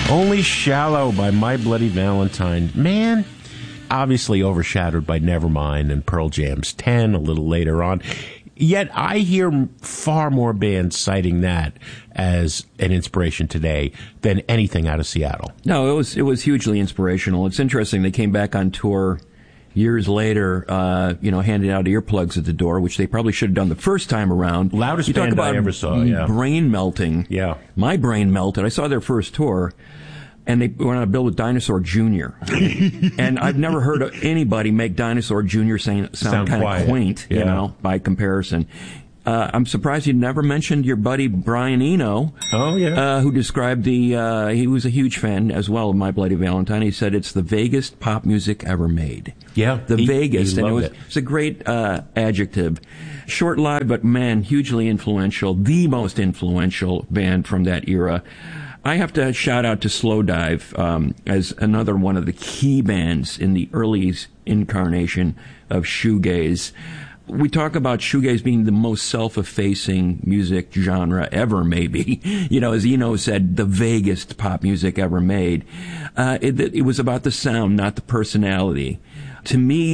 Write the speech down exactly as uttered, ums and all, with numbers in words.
Only Shallow by My Bloody Valentine. Man, obviously overshadowed by Nevermind and Pearl Jam's ten a little later on. Yet I hear far more bands citing that as an inspiration today than anything out of Seattle. No, it was it was hugely inspirational. It's interesting. They came back on tour years later, uh, you know, handing out earplugs at the door, which they probably should have done the first time around. Loudest you band talk about I ever saw, yeah. Brain melting. Yeah. My brain melted. I saw their first tour, and they went on a bill with Dinosaur Junior And I've never heard of anybody make Dinosaur Junior sound, sound kind of quaint, yeah. you know, by comparison. Uh, I'm surprised you never mentioned your buddy Brian Eno. Oh, yeah. Uh, who described the, uh, he was a huge fan as well of My Bloody Valentine. He said it's the vaguest pop music ever made. Yeah. The he, vaguest. He and it was, it. it's a great uh, adjective. Short-lived, but man, hugely influential. The most influential band from that era. I have to shout out to Slowdive um, as another one of the key bands in the early incarnation of shoegaze. We talk about shoegaze being the most self-effacing music genre ever, maybe. You know, as Eno said, the vaguest pop music ever made. Uh, it, it was about the sound, not the personality. To me,